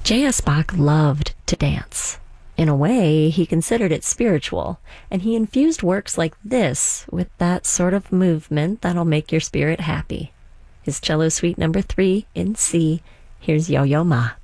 J.S. Bach loved to dance. In a way, he considered it spiritual, and he infused works like this with that sort of movement that'll make your spirit happy. His Cello Suite No. 3 in C. Here's Yo-Yo Ma.